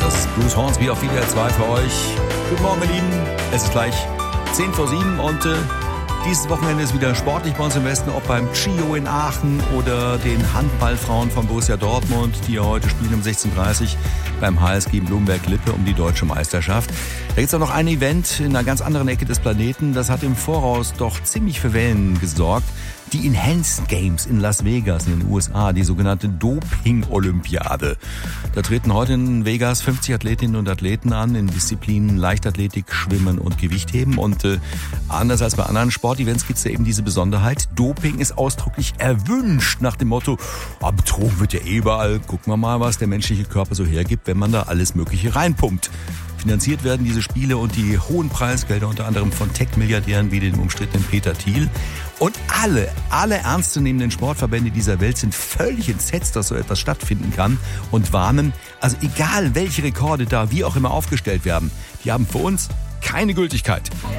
Das Bruce Hornsby auf WDR 2 für euch. Guten Morgen, ihr Lieben. Es ist gleich 10 vor 7 und dieses Wochenende ist wieder sportlich bei uns im Westen, ob beim Chio in Aachen oder den Handballfrauen von Borussia Dortmund, die ja heute spielen um 16:30 Uhr beim HSG Blumberg-Lippe um die deutsche Meisterschaft. Da gibt es auch noch ein Event in einer ganz anderen Ecke des Planeten. Das hat im Voraus doch ziemlich für Wellen gesorgt. Die Enhanced Games in Las Vegas in den USA, die sogenannte Doping-Olympiade. Da treten heute in Vegas 50 Athletinnen und Athleten an in Disziplinen Leichtathletik, Schwimmen und Gewichtheben. Und anders als bei anderen Sportevents gibt es ja eben diese Besonderheit. Doping ist ausdrücklich erwünscht nach dem Motto, betrogen wird ja überall. Gucken wir mal, was der menschliche Körper so hergibt, wenn man da alles Mögliche reinpumpt. Finanziert werden diese Spiele und die hohen Preisgelder unter anderem von Tech-Milliardären wie dem umstrittenen Peter Thiel. Und alle ernstzunehmenden Sportverbände dieser Welt sind völlig entsetzt, dass so etwas stattfinden kann und warnen, also egal welche Rekorde da wie auch immer aufgestellt werden, die haben für uns keine Gültigkeit.